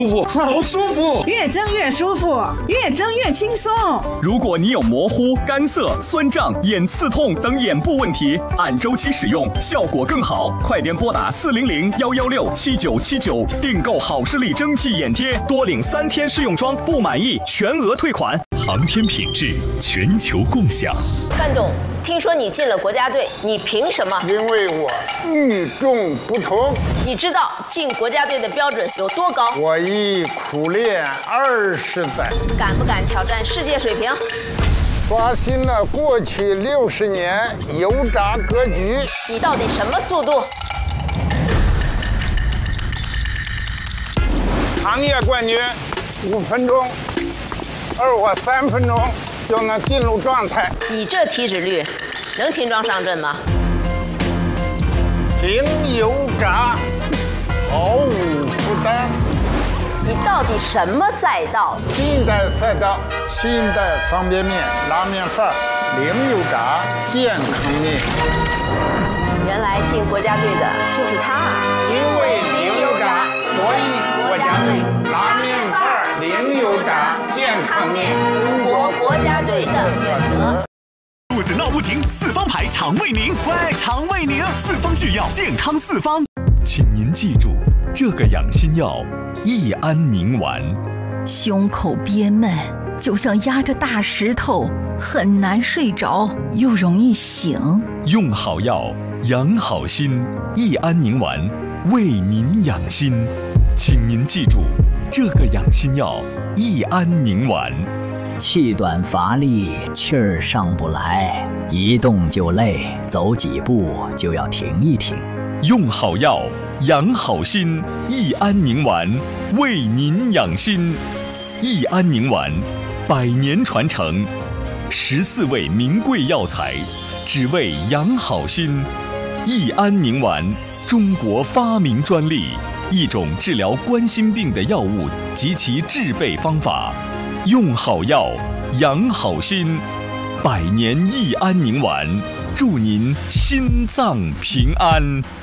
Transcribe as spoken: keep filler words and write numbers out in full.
舒服，好舒服， 越蒸越舒服，越蒸越轻松。 如果你有模糊、干涩、酸胀、眼刺痛等眼部问题，按周期使用，效果更好。快点拨打四零零幺幺六七九七九订购好视力蒸汽眼贴，多领三天试用装，不满意全额退款。 航天品质全球共享。 范总，听说你进了国家队，你凭什么？ 因为我与众不同。 你知道进国家队的标准有多高？ 我已苦练二十载。 敢不敢挑战世界水平？ 刷新了过去六十年油炸格局。 你到底什么速度？ 行业冠军，五分钟，而我三分钟就能进入状态。 你这体脂率，能轻装上阵吗？ 零油炸，毫无负担。 你到底什么赛道？ 新一代赛道，新一代方便面、拉面饭、零油炸、健康面。 原来进国家队的就是他。 因为零油炸，所以国家队拉面饭、零油炸、健康面，中国国家队的选择。 肚子闹不停，四方牌肠胃宁，喂，肠胃宁，四方制药，健康四方。请您记住这个养心药。益安宁丸， 胸口憋闷，就像压着大石头，很难睡着，又容易醒。 用好药，养好心。益安宁丸为您养心，请您记住这个养心药。益安宁丸。 气短乏力，气儿上不来，一动就累，走几步就要停一停。 用好药，养好心。益安宁丸为您养心。益安宁丸，百年传承，十四味名贵药材，只为养好心。益安宁丸，中国发明专利，一种治疗冠心病的药物及其制备方法。用好药，养好心。百年益安宁丸，祝您心脏平安。